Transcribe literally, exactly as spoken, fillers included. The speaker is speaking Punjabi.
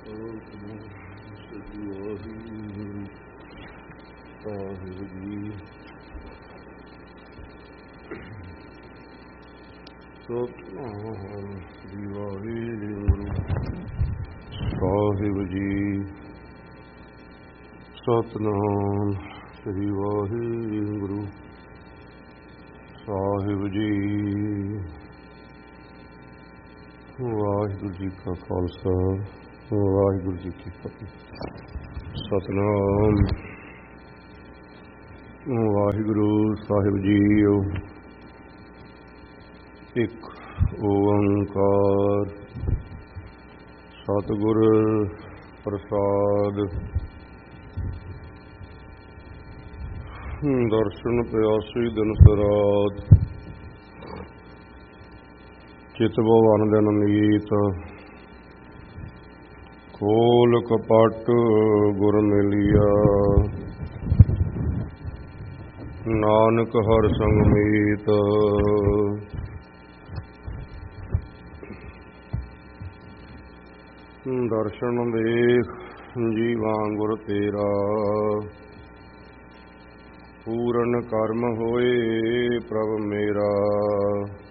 ਸਤਿਨਾਮ ਸ੍ਰੀ ਵਾਹਿਗੁਰੂ ਸਾਹਿਬ ਜੀ। ਸਤਿਨਾਮ ਸ੍ਰੀ ਵਾਹਿਗੁਰੂ ਸਾਹਿਬ ਜੀ। ਵਾਹਿਗੁਰੂ ਜੀ ਕਾ ਖਾਲਸਾ, ਵਾਹਿਗੁਰੂ ਜੀ ਕੀ ਫਤਿਹ। ਸਤਿਨਾਮ ਵਾਹਿਗੁਰੂ ਸਾਹਿਬ ਜੀਓ। ਇੱਕ ਓੰਕਾਰ ਸਤਿਗੁਰ ਪ੍ਰਸਾਦ। ਦਰਸ਼ਨ ਪਿਆਸੀ ਦਿਨ ਸਰਾਤ, ਚਿਤ ਭਵਨ ਦਿਨ ਨੀਤ। ਖੋਲ ਕਪਟ ਗੁਰ ਮਿਲਿਆ, ਨਾਨਕ ਹਰ ਸੰਗ ਮੀਤ। ਦਰਸ਼ਨ ਦੇਖ ਜੀਵਾਂ ਗੁਰ ਤੇਰਾ, ਪੂਰਨ ਕਰਮ ਹੋਏ ਪ੍ਰਭ ਮੇਰਾ।